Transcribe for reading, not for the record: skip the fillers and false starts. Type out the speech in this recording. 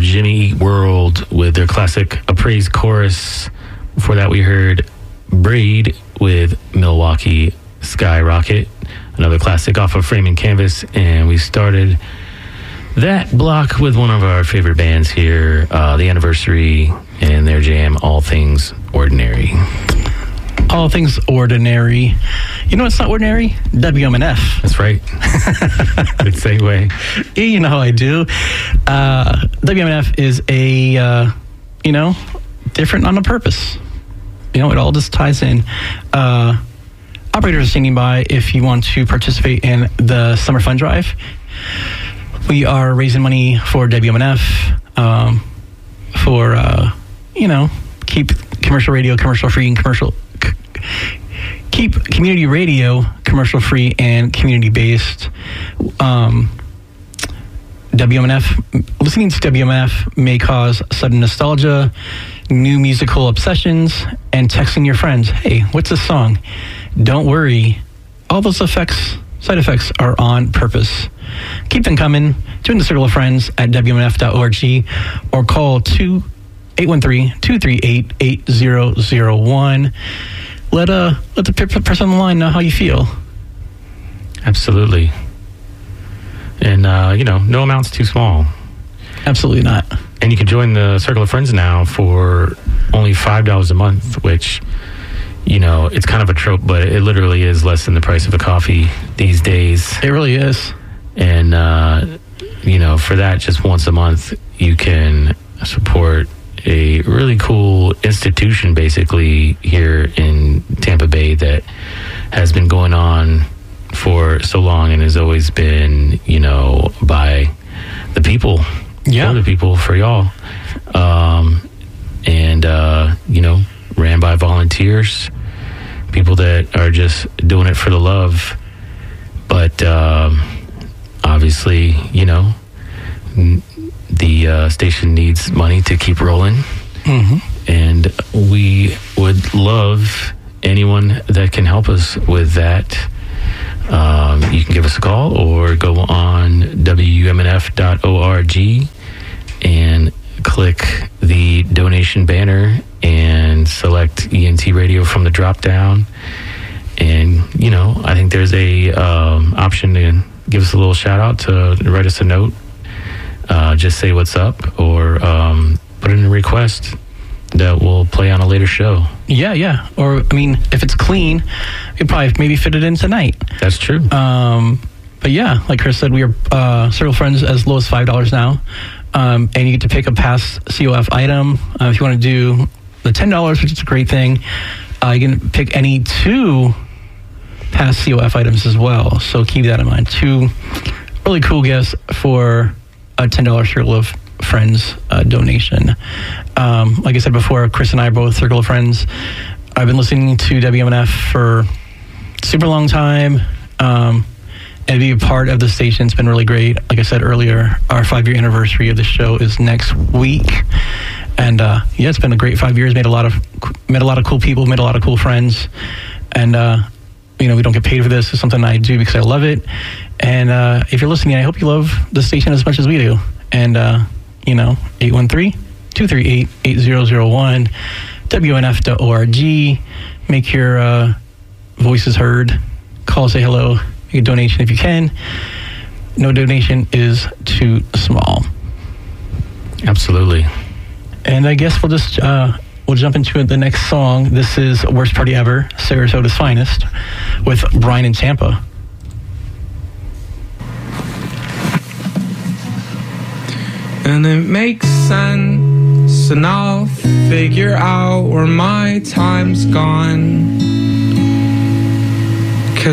Jimmy Eat World with their classic Appraise Chorus. Before that, we heard Braid with Milwaukee Skyrocket, another classic off of Frame and Canvas. And we started that block with one of our favorite bands here, The Anniversary, and their jam, All Things Ordinary. All Things Ordinary. You know what's not ordinary? WMNF. That's right. Good segue. You know how I do. WMNF is a, different on a purpose. It all just ties in. Operators are standing by if you want to participate in the Summer Fund Drive. We are raising money for WMNF for, keep commercial radio commercial-free and keep community radio commercial-free and community-based. Listening to WMNF may cause sudden nostalgia, new musical obsessions, and texting your friends, hey, what's this song? Don't worry. All those side effects are on purpose. Keep them coming. Join the circle of friends at WMNF.org or call 813-238-8001. Let the person on the line know how you feel. Absolutely. And, no amount's too small. Absolutely not. And you can join the Circle of Friends now for only $5 a month, which, it's kind of a trope, but it literally is less than the price of a coffee these days. It really is. And, for that, just once a month, you can support a really cool institution, basically, here in Tampa Bay that has been going on for so long and has always been, by the people. Yeah. For the people, for y'all. Ran by volunteers, people that are just doing it for the love. But obviously, the station needs money to keep rolling. Mm-hmm. And we would love anyone that can help us with that. You can give us a call or go on WMNF.org and click the donation banner and select ENT Radio from the drop down. And, I think there's a option to give us a little shout out, to write us a note. Just say what's up, or put in a request that we'll play on a later show. Yeah. Or, if it's clean, you'll probably maybe fit it in tonight. That's true. But yeah, like Chris said, we are Circle Friends as low as $5 now. And you get to pick a past COF item. If you want to do the $10, which is a great thing, you can pick any 2 past COF items as well. So keep that in mind. 2 really cool gifts for a $10 Circle of Friends donation. Like I said before, Chris and I are both Circle of Friends. I've been listening to WMNF for a super long time. And be a part of the station. It's been really great. Like I said earlier, our 5-year anniversary of the show is next week. And it's been a great 5 years. Met a lot of cool people, made a lot of cool friends. And we don't get paid for this. It's something I do because I love it. And if you're listening, I hope you love the station as much as we do. And 813-238-8001, WNF.org. Make your voices heard. Call, say hello. Make a donation if you can. No donation is too small. Absolutely. And I guess we'll just we'll jump into the next song. This is Worst Party Ever, Sarasota's Finest, with Brian in Tampa. And it makes sense, and I'll figure out where my time's gone.